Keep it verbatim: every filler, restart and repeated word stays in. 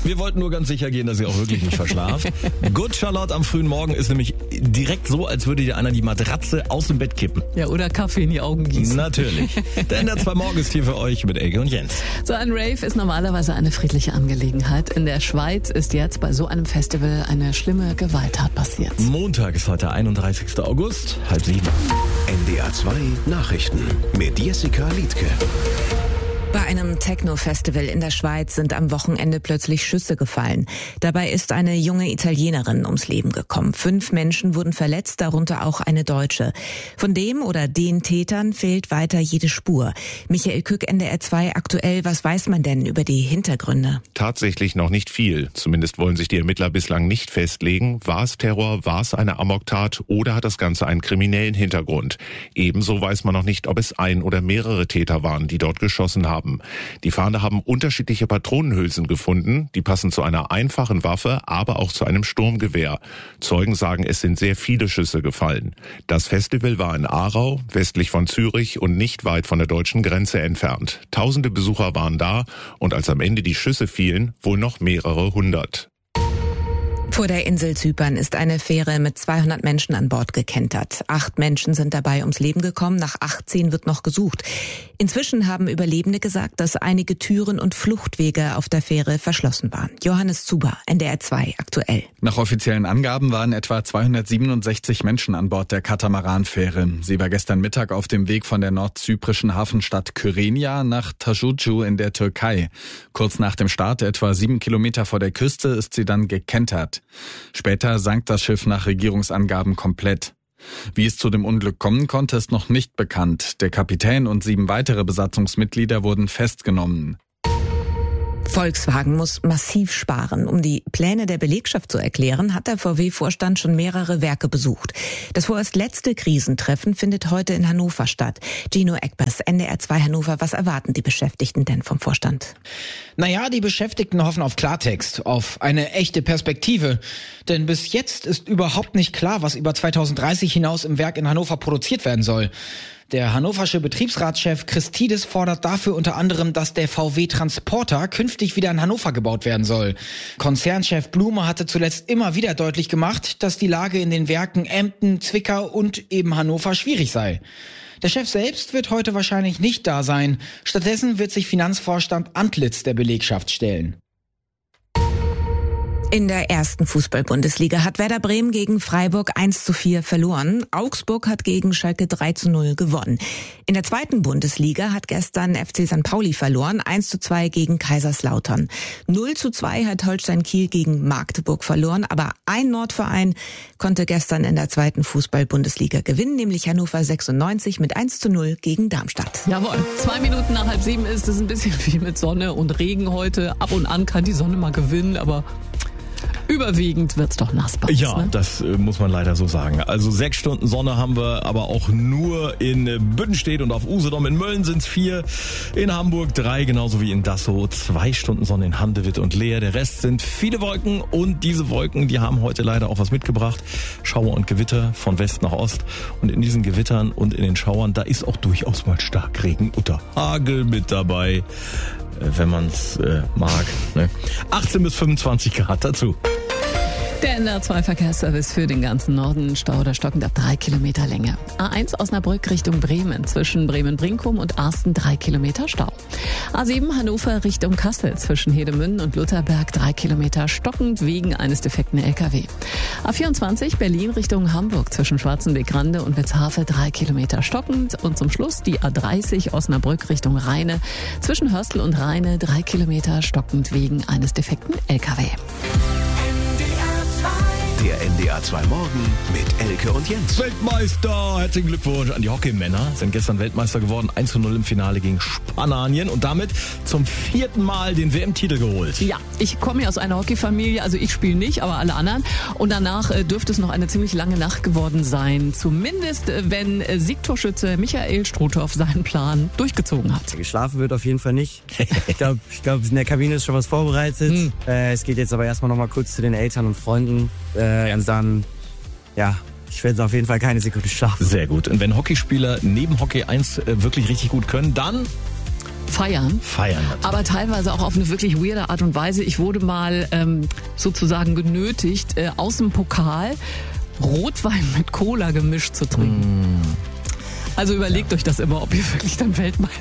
Wir wollten nur ganz sicher gehen, dass ihr auch wirklich nicht verschlaft. Good Charlotte am frühen Morgen ist nämlich direkt so, als würde dir einer die Matratze aus dem Bett kippen. Ja, oder Kaffee in die Augen gießen. Natürlich. Denn der zwei Morgen ist hier für euch mit Elke und Jens. So ein Rave ist normalerweise eine friedliche Angelegenheit. In der Schweiz ist jetzt bei so einem Festival eine schlimme Gewalttat passiert. Montag ist heute einunddreißigster August, halb sieben. N D R zwei Nachrichten mit Jessica Liedke. Bei einem Techno-Festival in der Schweiz sind am Wochenende plötzlich Schüsse gefallen. Dabei ist eine junge Italienerin ums Leben gekommen. Fünf Menschen wurden verletzt, darunter auch eine Deutsche. Von dem oder den Tätern fehlt weiter jede Spur. Michael Kück, N D R zwei aktuell. Was weiß man denn über die Hintergründe? Tatsächlich noch nicht viel. Zumindest wollen sich die Ermittler bislang nicht festlegen. War es Terror, war es eine Amoktat oder hat das Ganze einen kriminellen Hintergrund? Ebenso weiß man noch nicht, ob es ein oder mehrere Täter waren, die dort geschossen haben. Die Fahnder haben unterschiedliche Patronenhülsen gefunden, die passen zu einer einfachen Waffe, aber auch zu einem Sturmgewehr. Zeugen sagen, es sind sehr viele Schüsse gefallen. Das Festival war in Aarau, westlich von Zürich und nicht weit von der deutschen Grenze entfernt. Tausende Besucher waren da und als am Ende die Schüsse fielen, wohl noch mehrere hundert. Vor der Insel Zypern ist eine Fähre mit zweihundert Menschen an Bord gekentert. Acht Menschen sind dabei ums Leben gekommen, nach achtzehn wird noch gesucht. Inzwischen haben Überlebende gesagt, dass einige Türen und Fluchtwege auf der Fähre verschlossen waren. Johannes Zuber, N D R zwei aktuell. Nach offiziellen Angaben waren etwa zweihundertsiebenundsechzig Menschen an Bord der Katamaran-Fähre. Sie war gestern Mittag auf dem Weg von der nordzyprischen Hafenstadt Kyrenia nach Tajucu in der Türkei. Kurz nach dem Start, etwa sieben Kilometer vor der Küste, ist sie dann gekentert. Später sank das Schiff nach Regierungsangaben komplett. Wie es zu dem Unglück kommen konnte, ist noch nicht bekannt. Der Kapitän und sieben weitere Besatzungsmitglieder wurden festgenommen. Volkswagen muss massiv sparen. Um die Pläne der Belegschaft zu erklären, hat der V W-Vorstand schon mehrere Werke besucht. Das vorerst letzte Krisentreffen findet heute in Hannover statt. Gino Eckbers, N D R zwei Hannover. Was erwarten die Beschäftigten denn vom Vorstand? Naja, die Beschäftigten hoffen auf Klartext, auf eine echte Perspektive. Denn bis jetzt ist überhaupt nicht klar, was über zweitausenddreißig hinaus im Werk in Hannover produziert werden soll. Der hannoversche Betriebsratschef Christidis fordert dafür unter anderem, dass der V W-Transporter künftig wieder in Hannover gebaut werden soll. Konzernchef Blume hatte zuletzt immer wieder deutlich gemacht, dass die Lage in den Werken Emden, Zwickau und eben Hannover schwierig sei. Der Chef selbst wird heute wahrscheinlich nicht da sein. Stattdessen wird sich Finanzvorstand Antlitz der Belegschaft stellen. In der ersten Fußball-Bundesliga hat Werder Bremen gegen Freiburg eins zu vier verloren. Augsburg hat gegen Schalke drei zu null gewonnen. In der zweiten Bundesliga hat gestern F C Sankt Pauli verloren, eins zu zwei gegen Kaiserslautern. null zu zwei hat Holstein Kiel gegen Magdeburg verloren, aber ein Nordverein konnte gestern in der zweiten Fußball-Bundesliga gewinnen, nämlich Hannover sechsundneunzig mit eins zu null gegen Darmstadt. Jawohl, zwei Minuten nach halb sieben ist es ein bisschen viel mit Sonne und Regen heute. Ab und an kann die Sonne mal gewinnen, aber überwiegend wird's doch nass bei uns, Ja, ne? das äh, muss man leider so sagen. Also sechs Stunden Sonne haben wir, aber auch nur in äh, Büdenstedt und auf Usedom. In Mölln sind's vier, in Hamburg drei, genauso wie in Dassow. Zwei Stunden Sonne in Handewitt und Leer. Der Rest sind viele Wolken und diese Wolken, die haben heute leider auch was mitgebracht. Schauer und Gewitter von West nach Ost. Und in diesen Gewittern und in den Schauern, da ist auch durchaus mal Starkregen oder Hagel mit dabei, wenn man es äh, mag. Ne? achtzehn bis fünfundzwanzig Grad dazu. Der N D R zwei Verkehrsservice für den ganzen Norden. Stau oder stockend ab drei Kilometer Länge. A eins Osnabrück Richtung Bremen. Zwischen Bremen-Brinkum und Arsten drei Kilometer Stau. A sieben Hannover Richtung Kassel. Zwischen Hedemünden und Lutherberg drei Kilometer stockend wegen eines defekten L K W. A vierundzwanzig Berlin Richtung Hamburg. Zwischen Schwarzenbeck-Rande und Witzhafe drei Kilometer stockend. Und zum Schluss die A dreißig Osnabrück Richtung Rheine. Zwischen Hörstel und Rheine drei Kilometer stockend wegen eines defekten L K W. Der N D R zwei Morgen mit Elke und Jens. Weltmeister! Herzlichen Glückwunsch an die Hockeymänner. Sind gestern Weltmeister geworden. eins zu null im Finale gegen Spanien und damit zum vierten Mal den W M-Titel geholt. Ja, ich komme ja aus einer Hockeyfamilie, also ich spiele nicht, aber alle anderen. Und danach äh, dürfte es noch eine ziemlich lange Nacht geworden sein. Zumindest, äh, wenn äh, Siegtorschütze Michael Struthoff seinen Plan durchgezogen hat. Geschlafen wird auf jeden Fall nicht. Ich glaube, ich glaub, in der Kabine ist schon was vorbereitet. Hm. Äh, es geht jetzt aber erstmal noch mal kurz zu den Eltern und Freunden. Äh, und dann, ja, ich werde auf jeden Fall keine Sekunde schlafen. Sehr gut. Und wenn Hockeyspieler neben Hockey eins äh, wirklich richtig gut können, dann feiern. Feiern natürlich. Aber teilweise auch auf eine wirklich weirde Art und Weise. Ich wurde mal ähm, sozusagen genötigt, äh, aus dem Pokal Rotwein mit Cola gemischt zu trinken. Mm. Also überlegt ja. euch das immer, ob ihr wirklich dann Weltmeister